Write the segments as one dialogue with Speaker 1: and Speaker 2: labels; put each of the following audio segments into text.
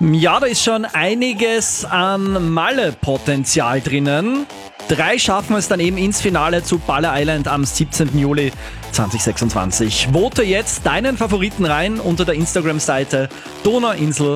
Speaker 1: Ja, da ist schon einiges an Malle-Potenzial drinnen. 3 schaffen es dann eben ins Finale zu Balle Island am 17. Juli 2026. Vote jetzt deinen Favoriten rein unter der Instagram-Seite Donauinsel.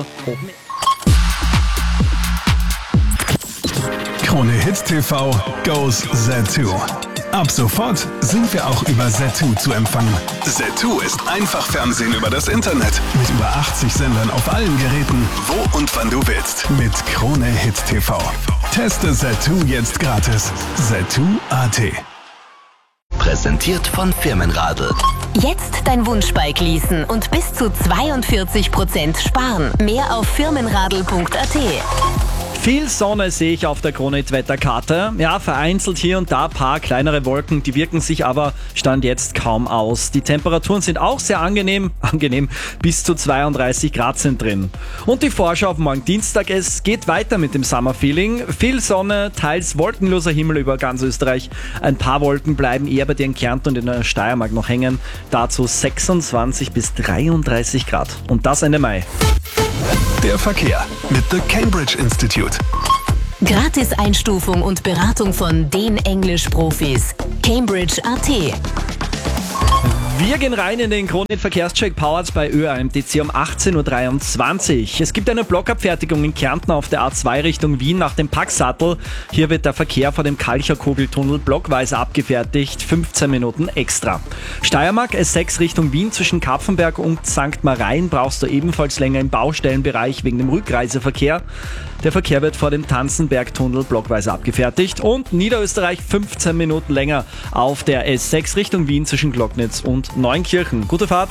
Speaker 2: Krone Hit TV goes Z2. Ab sofort sind wir auch über Z2 zu empfangen. Z2 ist einfach Fernsehen über das Internet. Mit über 80 Sendern auf allen Geräten, wo und wann du willst. Mit Krone Hit TV. Teste Z2 jetzt gratis. Z2.at.
Speaker 3: Präsentiert von Firmenradl.
Speaker 4: Jetzt dein Wunschbike leasen und bis zu 42% sparen. Mehr auf firmenradl.at.
Speaker 1: Viel Sonne sehe ich auf der Krone-Wetterkarte. Ja, vereinzelt hier und da ein paar kleinere Wolken, die wirken sich aber Stand jetzt kaum aus. Die Temperaturen sind auch sehr angenehm, bis zu 32 Grad sind drin. Und die Vorschau auf morgen Dienstag, es geht weiter mit dem Summer-Feeling. Viel Sonne, teils wolkenloser Himmel über ganz Österreich. Ein paar Wolken bleiben eher bei dir in Kärnten und in der Steiermark noch hängen. Dazu 26 bis 33 Grad. Und das Ende Mai.
Speaker 2: Der Verkehr mit The Cambridge Institute.
Speaker 4: Gratis-Einstufung und Beratung von den Englisch-Profis. Cambridge.at.
Speaker 1: Wir gehen rein in den Krone-Verkehrscheck powered bei ÖAMTC um 18.23 Uhr. Es gibt eine Blockabfertigung in Kärnten auf der A2 Richtung Wien nach dem Packsattel. Hier wird der Verkehr vor dem Kalcher-Kugeltunnel blockweise abgefertigt, 15 Minuten extra. Steiermark S6 Richtung Wien zwischen Kapfenberg und St. Marien brauchst du ebenfalls länger im Baustellenbereich wegen dem Rückreiseverkehr. Der Verkehr wird vor dem Tanzenbergtunnel blockweise abgefertigt und Niederösterreich 15 Minuten länger auf der S6 Richtung Wien zwischen Glocknitz und Neunkirchen. Gute Fahrt!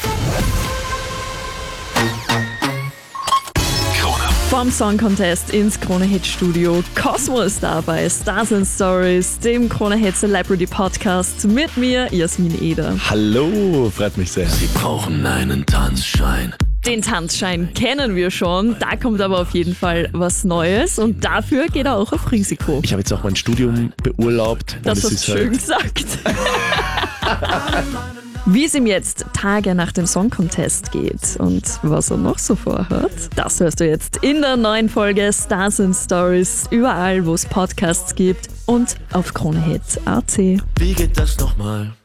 Speaker 5: Vom Song Contest ins Krone Hit Studio. Cosmo ist da bei Stars and Stories, dem Krone Hit Celebrity Podcast mit mir, Jasmin Eder.
Speaker 6: Hallo, freut mich sehr.
Speaker 3: Sie brauchen einen Tanzschein.
Speaker 5: Den Tanzschein kennen wir schon, da kommt aber auf jeden Fall was Neues und dafür geht er auch auf Risiko.
Speaker 6: Ich habe jetzt auch mein Studium beurlaubt.
Speaker 5: Das hast du schön gesagt. Wie es ihm jetzt Tage nach dem Song Contest geht und was er noch so vorhat, das hörst du jetzt in der neuen Folge Stars and Stories, überall wo es Podcasts gibt und auf KroneHit.at.
Speaker 3: Wie geht das nochmal?